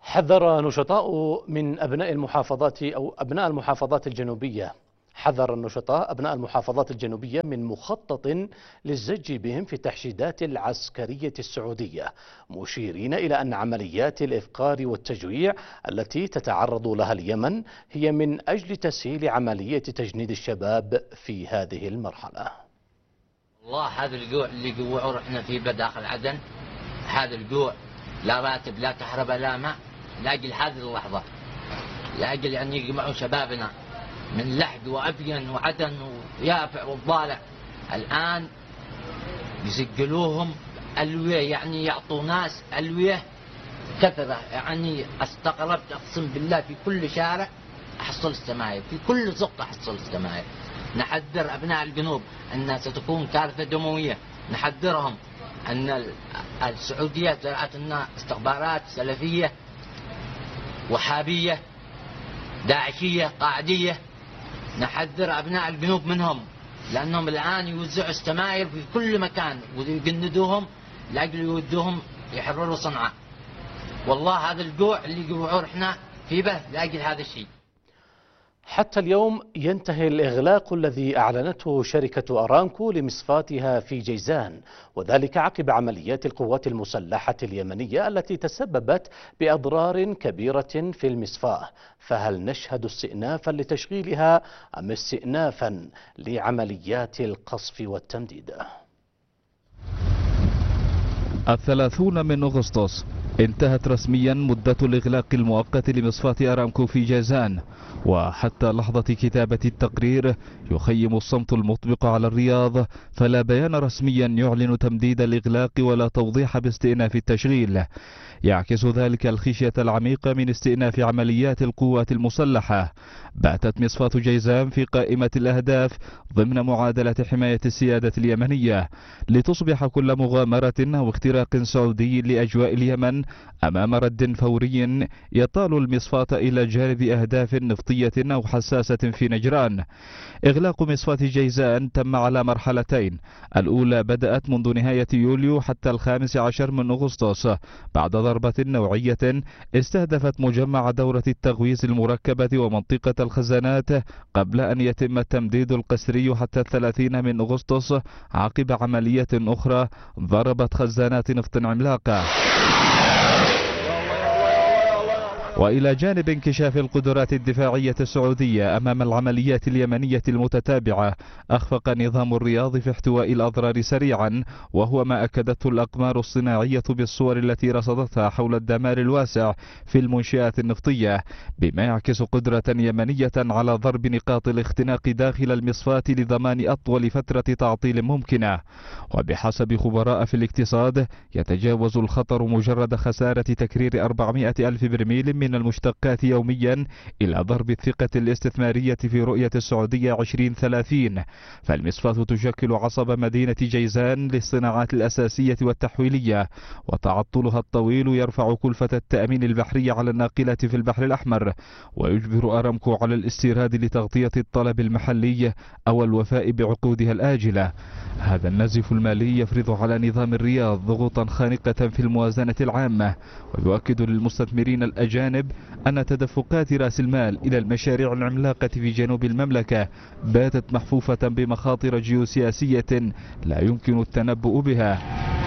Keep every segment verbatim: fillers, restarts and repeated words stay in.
حذر نشطاء من أبناء المحافظات أو أبناء المحافظات الجنوبية حذر النشطاء أبناء المحافظات الجنوبية من مخطط للزج بهم في التحشيدات العسكرية السعودية، مشيرين إلى أن عمليات الإفقار والتجويع التي تتعرض لها اليمن هي من أجل تسهيل عملية تجنيد الشباب في هذه المرحلة. والله هذا الجوع اللي جوعوا احنا فيه بداخل عدن، هذا الجوع لا راتب لا كهرباء لا ماء، لاجل هذه اللحظة، لاجل أن يجمعوا شبابنا من لحد وأبين وعدن ويافع والضالع. الآن يسجلوهم ألوية، يعني يعطوا ناس ألوية كثرة. يعني استغربت أقسم بالله، في كل شارع أحصل السماير، في كل زقة أحصل السماير. نحذر أبناء الجنوب أنها ستكون كارثة دموية، نحذرهم أن السعودية زرعت لنا استخبارات سلفية وهابية داعشية قاعدية. نحذر أبناء الجنوب منهم، لأنهم الآن يوزعوا السماير في كل مكان ويجندوهم لأجل يودوهم يحرروا صنعاء. والله هذا الجوع اللي جوعوا احنا في به لأجل هذا الشيء. حتى اليوم ينتهي الإغلاق الذي أعلنته شركة أرامكو لمصفاتها في جيزان، وذلك عقب عمليات القوات المسلحة اليمنية التي تسببت بأضرار كبيرة في المصفاة. فهل نشهد استئنافا لتشغيلها أم استئنافا لعمليات القصف والتمديد؟ الثلاثون من أغسطس انتهت رسميا مدة الإغلاق المؤقت لمصفاة أرامكو في جيزان، وحتى لحظة كتابة التقرير يخيم الصمت المطبق على الرياض، فلا بيان رسميا يعلن تمديد الإغلاق ولا توضيح باستئناف التشغيل. يعكس ذلك الخشية العميقة من استئناف عمليات القوات المسلحة. باتت مصفاة جيزان في قائمة الأهداف ضمن معادلة حماية السيادة اليمنية، لتصبح كل مغامرة أو اختراق سعودي لأجواء اليمن أمام رد فوري يطال المصفاة إلى جانب أهداف نفطية أو حساسة في نجران. إغلاق مصفاة جيزان تم على مرحلتين، الأولى بدأت منذ نهاية يوليو حتى الخامس عشر من أغسطس بعد ضربة نوعية استهدفت مجمع دورة التغويز المركبة ومنطقة الخزانات، قبل أن يتم التمديد القسري حتى الثلاثين من أغسطس عقب عملية أخرى ضربت خزانات نفط عملاقة. وإلى جانب انكشاف القدرات الدفاعية السعودية أمام العمليات اليمنية المتتابعة، أخفق نظام الرياض في احتواء الأضرار سريعا، وهو ما أكدته الأقمار الصناعية بالصور التي رصدتها حول الدمار الواسع في المنشآت النفطية، بما يعكس قدرة يمنية على ضرب نقاط الاختناق داخل المصفاة لضمان أطول فترة تعطيل ممكنة. وبحسب خبراء في الاقتصاد يتجاوز الخطر مجرد خسارة تكرير أربعمائة ألف برميل من من المشتقات يوميا إلى ضرب الثقة الاستثمارية في رؤية السعودية عشرين ثلاثين. فالمصفاة تشكل عصب مدينة جيزان للصناعات الأساسية والتحويلية، وتعطلها الطويل يرفع كلفة التأمين البحري على الناقلات في البحر الأحمر، ويجبر أرامكو على الاستيراد لتغطية الطلب المحلي أو الوفاء بعقودها الآجلة. هذا النزف المالي يفرض على نظام الرياض ضغوطا خانقة في الموازنة العامة، ويؤكد للمستثمرين الأجانب أن تدفقات رأس المال إلى المشاريع العملاقة في جنوب المملكة باتت محفوفة بمخاطر جيوسياسية لا يمكن التنبؤ بها.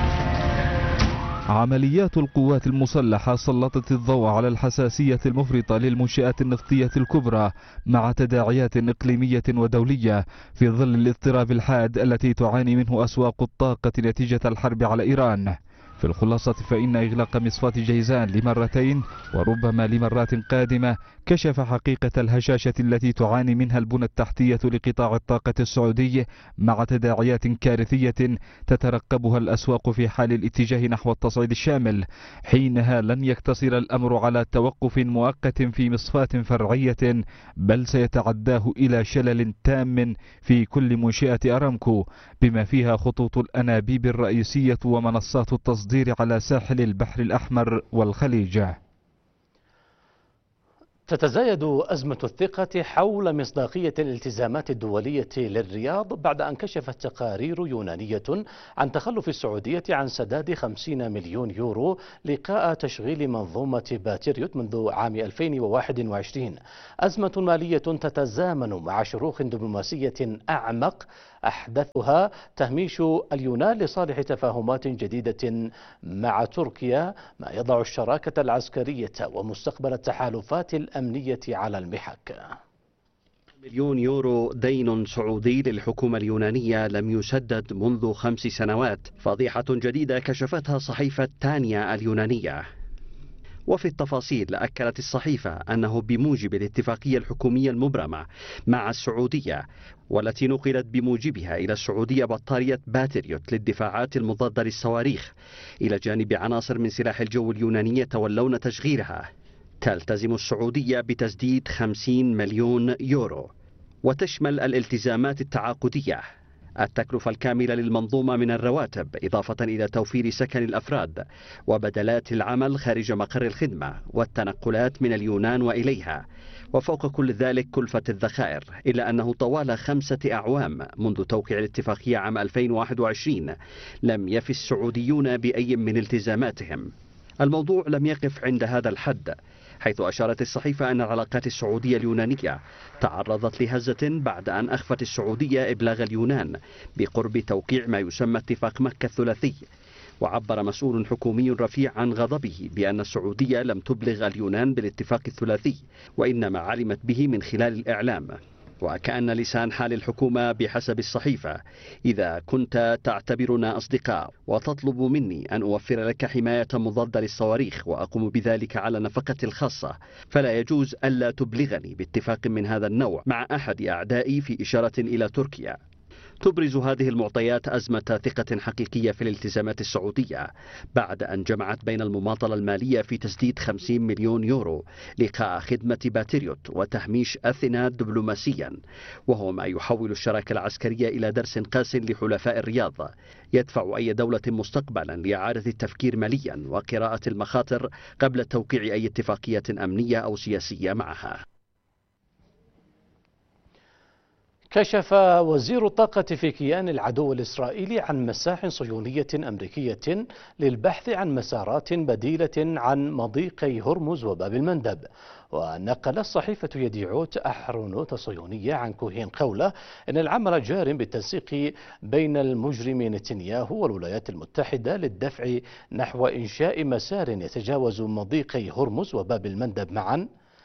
عمليات القوات المسلحة سلطت الضوء على الحساسية المفرطة للمنشآت النفطية الكبرى مع تداعيات إقليمية ودولية في ظل الاضطراب الحاد التي تعاني منه أسواق الطاقة نتيجة الحرب على إيران. في الخلاصة فإن إغلاق مصفاة جيزان لمرتين وربما لمرات قادمة كشف حقيقة الهشاشة التي تعاني منها البنى التحتية لقطاع الطاقة السعودي، مع تداعيات كارثية تترقبها الأسواق في حال الاتجاه نحو التصعيد الشامل. حينها لن يقتصر الأمر على توقف مؤقت في مصفاة فرعية، بل سيتعداه إلى شلل تام في كل منشئة أرامكو، بما فيها خطوط الأنابيب الرئيسية ومنصات التصدير على ساحل البحر الأحمر والخليج. تتزايد أزمة الثقة حول مصداقية الالتزامات الدولية للرياض بعد أن كشفت تقارير يونانية عن تخلف السعودية عن سداد خمسين مليون يورو لقاء تشغيل منظومة باتريوت منذ عام ألفين وواحد وعشرين. أزمة مالية تتزامن مع شروخ دبلوماسية أعمق أحدثها تهميش اليونان لصالح تفاهمات جديدة مع تركيا، ما يضع الشراكة العسكرية ومستقبل التحالفات الأمنية على المحك. مليون يورو دين سعودي للحكومة اليونانية لم يسدد منذ خمس سنوات، فضيحة جديدة كشفتها صحيفة تانيا اليونانية. وفي التفاصيل أكدت الصحيفة أنه بموجب الاتفاقية الحكومية المبرمة مع السعودية، والتي نقلت بموجبها إلى السعودية بطارية باتريوت للدفاعات المضادة للصواريخ إلى جانب عناصر من سلاح الجو اليوناني يتولون تشغيلها، تلتزم السعودية بتسديد خمسين مليون يورو، وتشمل الالتزامات التعاقدية التكلفة الكاملة للمنظومة من الرواتب، إضافة إلى توفير سكن الأفراد وبدلات العمل خارج مقر الخدمة والتنقلات من اليونان وإليها، وفوق كل ذلك كلفة الذخائر. إلا أنه طوال خمسة أعوام منذ توقيع الاتفاقية عام ألفين وواحد وعشرين لم يفي السعوديون بأي من التزاماتهم. الموضوع لم يقف عند هذا الحد، حيث أشارت الصحيفة أن العلاقات السعودية اليونانية تعرضت لهزة بعد أن أخفت السعودية إبلاغ اليونان بقرب توقيع ما يسمى اتفاق مكة الثلاثي. وعبر مسؤول حكومي رفيع عن غضبه بأن السعودية لم تبلغ اليونان بالاتفاق الثلاثي، وإنما علمت به من خلال الإعلام. وكأن لسان حال الحكومة بحسب الصحيفة: إذا كنت تعتبرنا أصدقاء وتطلب مني أن أوفر لك حماية مضادة للصواريخ وأقوم بذلك على نفقتي الخاصة، فلا يجوز ألا تبلغني باتفاق من هذا النوع مع أحد أعدائي، في إشارة إلى تركيا. تبرز هذه المعطيات أزمة ثقة حقيقية في الالتزامات السعودية بعد أن جمعت بين المماطلة المالية في تسديد خمسين مليون يورو لقاء خدمة باتريوت وتهميش أثينا دبلوماسيا، وهو ما يحول الشراكة العسكرية إلى درس قاس لحلفاء الرياض، يدفع أي دولة مستقبلا لإعادة التفكير ماليا وقراءة المخاطر قبل توقيع أي اتفاقية أمنية أو سياسية معها. كشف وزير الطاقة في كيان العدو الإسرائيلي عن مساح صهيونية أمريكية للبحث عن مسارات بديلة عن مضيقي هرمز وباب المندب. ونقل الصحيفة يديعوت أحرونوت الصهيونية عن كوهين قوله إن العمل جار بالتنسيق بين المجرم نتنياهو والولايات المتحدة للدفع نحو إنشاء مسار يتجاوز مضيقي هرمز وباب المندب معا،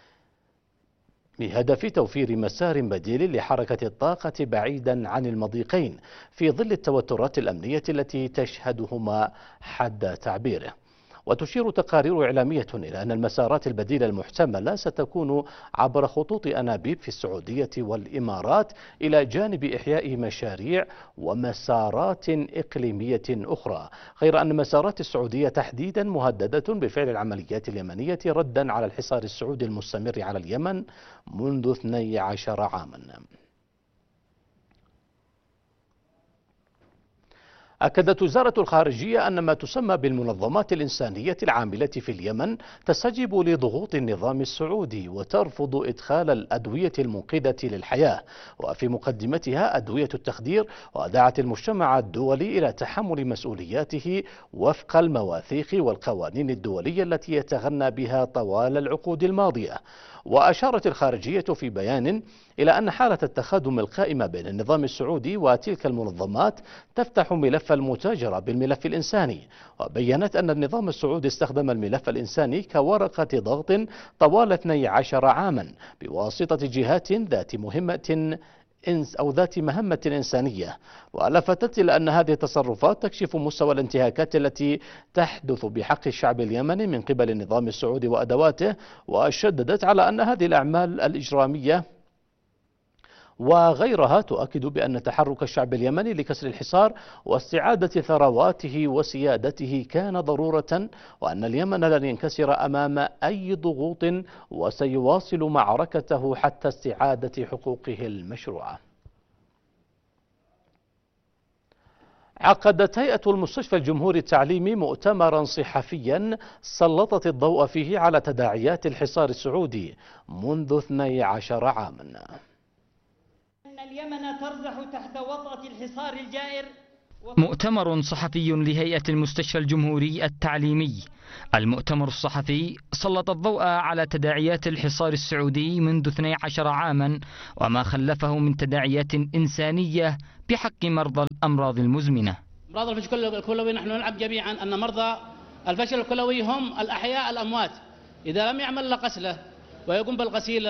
بهدف توفير مسار بديل لحركة الطاقة بعيدا عن المضيقين في ظل التوترات الأمنية التي تشهدهما حد تعبيره. وتشير تقارير إعلامية إلى أن المسارات البديلة المحتملة ستكون عبر خطوط أنابيب في السعودية والإمارات، إلى جانب إحياء مشاريع ومسارات إقليمية أخرى، غير أن مسارات السعودية تحديدا مهددة بفعل العمليات اليمنية ردا على الحصار السعودي المستمر على اليمن منذ اثني عشر عاما. أكدت وزارة الخارجية أن ما تسمى بالمنظمات الإنسانية العاملة في اليمن تستجيب لضغوط النظام السعودي وترفض إدخال الأدوية المنقذة للحياة، وفي مقدمتها أدوية التخدير، ودعت المجتمع الدولي إلى تحمل مسؤولياته وفق المواثيق والقوانين الدولية التي يتغنى بها طوال العقود الماضية. وأشارت الخارجية في بيان إلى أن حالة التخادم القائمة بين النظام السعودي وتلك المنظمات تفتح ملف المتاجرة بالملف الإنساني، وبيّنت أن النظام السعودي استخدم الملف الإنساني كورقة ضغط طوال اثني عشر عاما بواسطة جهات ذات مهمة أو ذات مهمة إنسانية. ولفتت إلى أن هذه التصرفات تكشف مستوى الانتهاكات التي تحدث بحق الشعب اليمني من قبل النظام السعودي وأدواته، وشددت على أن هذه الأعمال الإجرامية وغيرها تؤكد بأن تحرك الشعب اليمني لكسر الحصار واستعادة ثرواته وسيادته كان ضرورة، وأن اليمن لن ينكسر أمام أي ضغوط وسيواصل معركته حتى استعادة حقوقه المشروعة. عقدت هيئة المستشفى الجمهوري التعليمي مؤتمرا صحفيا سلطت الضوء فيه على تداعيات الحصار السعودي منذ اثني عشر عاما. إن اليمن ترزح تحت وطأة الحصار الجائر. مؤتمر صحفي لهيئة المستشفى الجمهوري التعليمي. المؤتمر الصحفي سلط الضوء على تداعيات الحصار السعودي منذ اثني عشر عاما وما خلفه من تداعيات إنسانية بحق مرضى الأمراض المزمنة. أمراض الفشل الكلوي نحن نلعب جميعا أن مرضى الفشل الكلوي هم الأحياء الأموات. إذا لم يعمل له غسله ويقوم بالغسيل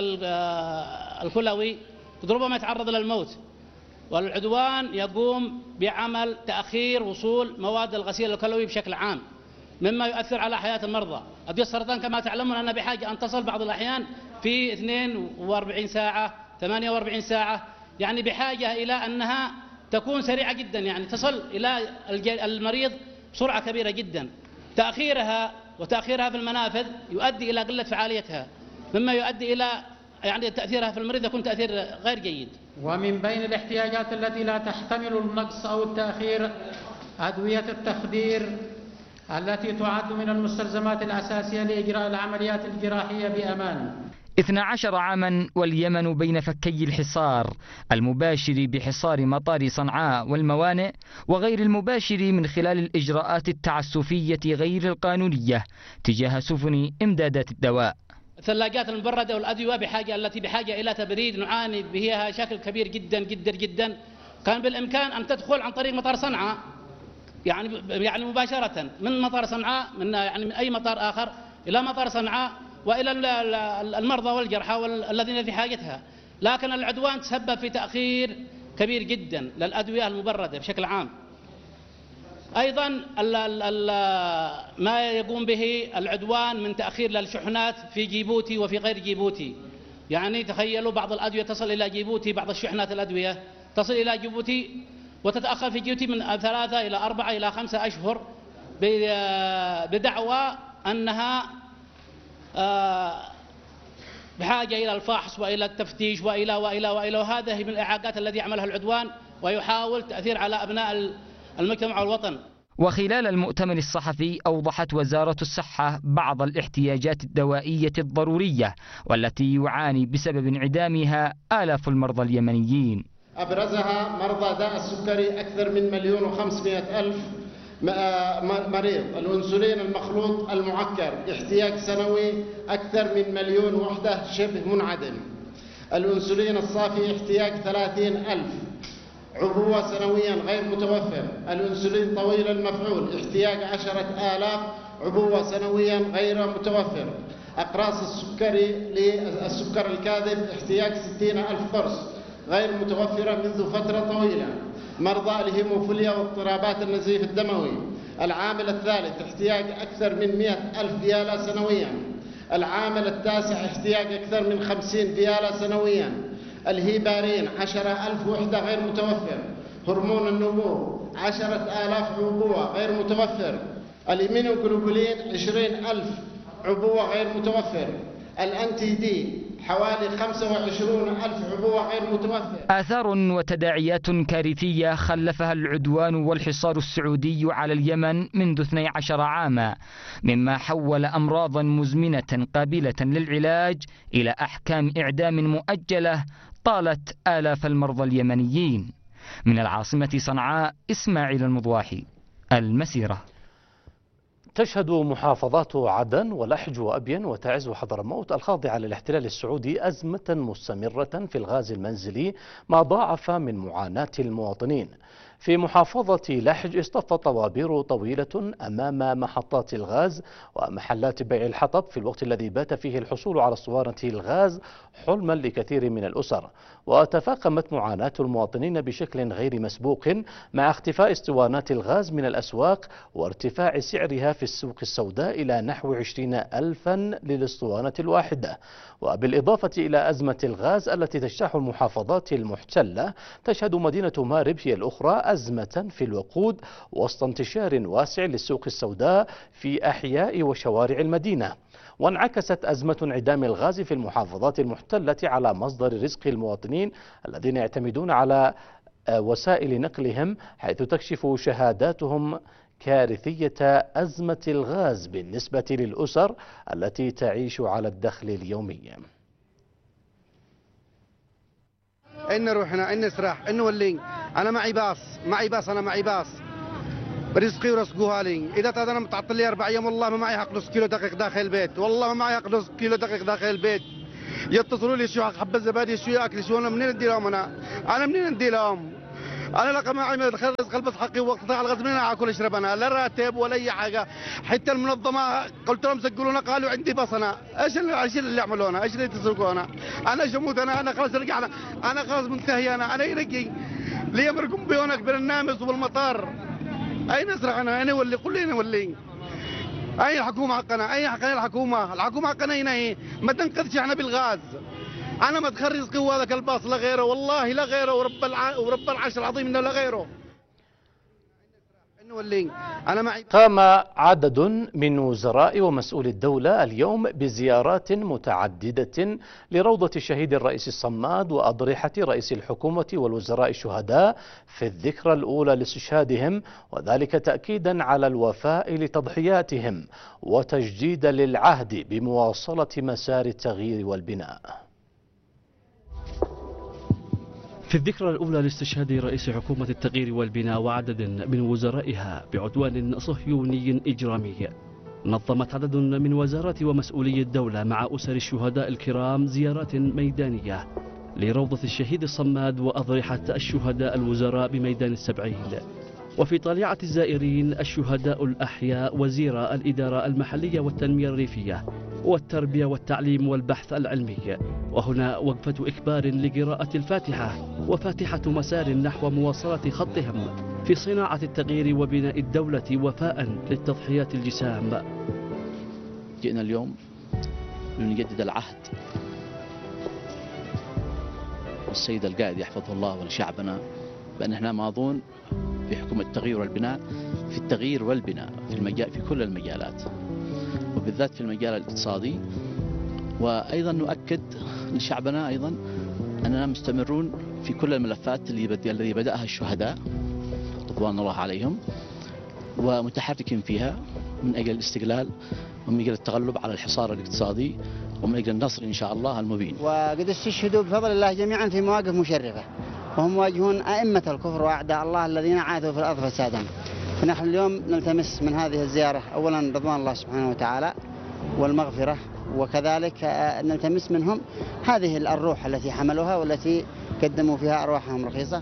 الكلوي ربما يتعرض للموت. والعدوان يقوم بعمل تأخير وصول مواد الغسيل الكلوي بشكل عام مما يؤثر على حياة المرضى. أدوية السرطان كما تعلمون أنها بحاجة أن تصل بعض الأحيان في اثنين وأربعين ساعة ثمانية وأربعين ساعة، يعني بحاجة إلى أنها تكون سريعة جدا، يعني تصل إلى المريض بسرعة كبيرة جدا. تأخيرها وتأخيرها في المنافذ يؤدي إلى قلة فعاليتها مما يؤدي إلى يعني تأثيرها في المريض يكون تأثير غير جيد. ومن بين الاحتياجات التي لا تحتمل النقص أو التأخير أدوية التخدير التي تعد من المستلزمات الأساسية لإجراء العمليات الجراحية بأمان. اثني عشر عاما واليمن بين فكي الحصار المباشر بحصار مطار صنعاء والموانئ وغير المباشر من خلال الإجراءات التعسفية غير القانونية تجاه سفن إمدادات الدواء. الثلاجات المبردة والأدوية بحاجة التي بحاجة إلى تبريد نعاني بها شكل كبير جدا جدا جدا. كان بالإمكان أن تدخل عن طريق مطار صنعاء يعني يعني مباشرة من مطار صنعاء من يعني من أي مطار آخر إلى مطار صنعاء وإلى المرضى والجرحى والذين في حاجتها، لكن العدوان تسبب في تأخير كبير جدا للأدوية المبردة بشكل عام. أيضا ال ال ما يقوم به العدوان من تأخير للشحنات في جيبوتي وفي غير جيبوتي، يعني تخيلوا بعض الأدوية تصل إلى جيبوتي، بعض الشحنات الأدوية تصل إلى جيبوتي وتتأخر في جيبوتي من ثلاثة إلى أربعة إلى خمسة أشهر بدعوى أنها بحاجة إلى الفحص وإلى التفتيش وإلى وإلى وإلى وهذه من الإعاقات التي يعملها العدوان ويحاول تأثير على أبناء المجتمع والوطن. وخلال المؤتمر الصحفي أوضحت وزارة الصحة بعض الاحتياجات الدوائية الضرورية والتي يعاني بسبب انعدامها آلاف المرضى اليمنيين. أبرزها مرضى داء السكري أكثر من مليون وخمسمائة ألف مريض، الأنسولين المخلوط المعكر احتياج سنوي أكثر من مليون وحدة شبه منعدم، الأنسولين الصافي احتياج ثلاثين ألف عبوة سنويا غير متوفر، الأنسولين طويل المفعول احتياج عشرة آلاف عبوة سنويا غير متوفر، أقراص السكري للسكر الكاذب احتياج ستين ألف قرص غير متوفرة منذ فترة طويلة، مرضى الهيموفيليا واضطرابات النزيف الدموي. العامل الثالث احتياج أكثر من مئة ألف فيالة سنويا، العامل التاسع احتياج أكثر من خمسين فيالة سنويا، الهيبارين عشرة ألف وحدة غير متوفر، هرمون النمو عشرة آلاف عبوة غير متوفر، الإيمينوجلوبولين عشرين ألف عبوة غير متوفر، الأنتي دي حوالي خمسة وعشرين ألف عبوة غير متوفر. آثار وتداعيات كارثية خلفها العدوان والحصار السعودي على اليمن منذ اثني عشر عاما، مما حول أمراضا مزمنة قابلة للعلاج إلى أحكام إعدام مؤجلة طالت آلاف المرضى اليمنيين. من العاصمة صنعاء، إسماعيل المضواحي، المسيرة. تشهد محافظات عدن ولحج وأبين وتعز وحضرموت الخاضعة للاحتلال السعودي أزمة مستمرة في الغاز المنزلي ما ضاعف من معاناة المواطنين. في محافظة لحج اصطفت طوابير طويلة أمام محطات الغاز ومحلات بيع الحطب في الوقت الذي بات فيه الحصول على اسطوانة الغاز حلما لكثير من الأسر، وتفاقمت معاناة المواطنين بشكل غير مسبوق مع اختفاء اسطوانات الغاز من الأسواق وارتفاع سعرها في السوق السوداء إلى نحو عشرين ألفا للاسطوانة الواحدة. وبالإضافة إلى أزمة الغاز التي تجتاح المحافظات المحتلة، تشهد مدينة مارب هي الأخرى أزمة في الوقود وسط انتشار واسع للسوق السوداء في أحياء وشوارع المدينة. وانعكست أزمة انعدام الغاز في المحافظات المحتلة على مصدر رزق المواطنين الذين يعتمدون على وسائل نقلهم، حيث تكشف شهاداتهم كارثية أزمة الغاز بالنسبة للأسر التي تعيش على الدخل اليومي. إن روحنا إن نسرح إن ولين أنا معي باص معي باص أنا معي باص رزقي ورزقوها لي. إذا أنا متعطل لي أربع أيام والله ما معي حق نص كيلو دقيق داخل البيت، والله ما معي حق نص كيلو دقيق داخل البيت. يتصلوا لي شو حبة زبادي شو ياكل شو أنا منين أدي لهم أنا؟ أنا منين أدي لهم؟ أنا لقى معي رزق البس حقي وقت ضاع الغاز منين آكل أشرب أنا؟ لا راتب ولا أي حاجة. حتى المنظمة قلت لهم سجلونا قالوا عندي بص أنا. إيش اللي إيش اللي يعملونا؟ إيش اللي يتسرقونا؟ أنا شموت أنا أنا خلاص رجعنا أنا خلاص منتهي أنا أنا يرقي لي أمركم بيونك بين النامس وبالمطار. أين أسرع أنا؟ أنا ولي قل لي أنا ولي. أي الحكومة حقنا؟ أي حقنا الحكومة؟ الحكومة حقنا هنا هي ما تنقذش إحنا بالغاز. أنا ما تخرج قوة هذاك الباص لا غيره والله لا غيره ورب الع... ورب العرش العظيم إنه لا غيره. أنا معي. قام عدد من وزراء ومسؤولي الدولة اليوم بزيارات متعددة لروضة الشهيد الرئيس الصماد وأضرحة رئيس الحكومة والوزراء الشهداء في الذكرى الأولى لاستشهادهم، وذلك تأكيدا على الوفاء لتضحياتهم وتجديدا للعهد بمواصلة مسار التغيير والبناء. في الذكرى الأولى لاستشهاد رئيس حكومة التغيير والبناء وعدد من وزرائها بعدوان صهيوني إجرامي، نظمت عدد من وزارات ومسؤولي الدولة مع أسر الشهداء الكرام زيارات ميدانية لروضة الشهيد الصماد وأضرحة الشهداء الوزراء بميدان السبعين. وفي طليعة الزائرين الشهداء الأحياء وزير الإدارة المحلية والتنمية الريفية والتربية والتعليم والبحث العلمي. وهنا وقفة إكبار لقراءة الفاتحة وفاتحة مسار نحو مواصلة خطهم في صناعة التغيير وبناء الدولة وفاء للتضحيات الجسام. جئنا اليوم لنجدد العهد والسيد القائد يحفظه الله ولشعبنا بأن احنا ماضون في حكومة التغيير والبناء في التغيير والبناء في المجال في كل المجالات وبالذات في المجال الاقتصادي. وأيضا نؤكد لشعبنا أيضا أننا مستمرون في كل الملفات اللي الذي بدأها الشهداء رضوان الله عليهم ومتحركين فيها من أجل الاستقلال ومن أجل التغلب على الحصار الاقتصادي ومن أجل النصر إن شاء الله المبين. وقد استشهدوا بفضل الله جميعا في مواقف مشرفة وهم يواجهون أئمة الكفر وأعداء الله الذين عاثوا في الأرض فسادا. فنحن اليوم نلتمس من هذه الزيارة أولا رضوان الله سبحانه وتعالى والمغفرة، وكذلك نلتمس منهم هذه الروح التي حملوها والتي قدموا فيها أرواحهم رخيصة.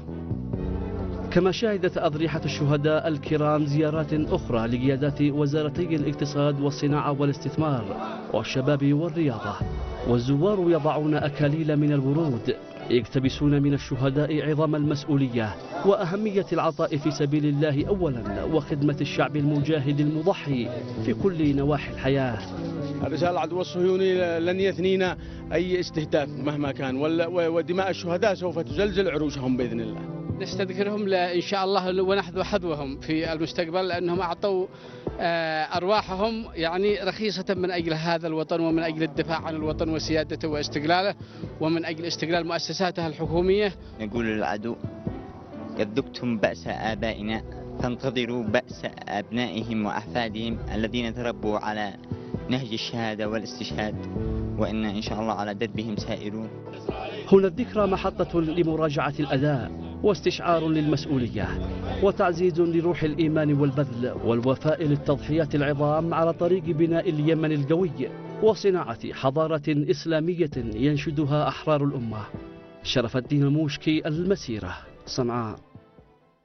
كما شهدت أضرحة الشهداء الكرام زيارات أخرى لقيادات وزارتي الاقتصاد والصناعة والاستثمار والشباب والرياضة، والزوار يضعون أكاليل من الورود يقتبسون من الشهداء عظم المسؤولية وأهمية العطاء في سبيل الله أولا وخدمة الشعب المجاهد المضحي في كل نواحي الحياة. الرسالة العدو الصهيوني لن يثنينا أي استهداف مهما كان، ودماء الشهداء سوف تزلزل عروشهم بإذن الله. نستذكرهم إن شاء الله ونحذو حذوهم في المستقبل، لأنهم أعطوا أرواحهم يعني رخيصة من أجل هذا الوطن ومن أجل الدفاع عن الوطن وسيادته واستقلاله ومن أجل استقلال مؤسساته الحكومية. نقول للعدو قد ذقتم بأس آبائنا فانتظروا بأس أبنائهم وأحفادهم الذين تربوا على نهج الشهادة والاستشهاد، وإن إن شاء الله على دربهم سائرون. هنا الذكرى محطة لمراجعة الأداء واستشعار للمسؤولية وتعزيز لروح الإيمان والبذل والوفاء للتضحيات العظام على طريق بناء اليمن القوي وصناعة حضارة إسلامية ينشدها أحرار الأمة. شرف الدين الموشكي، المسيرة، صنعاء.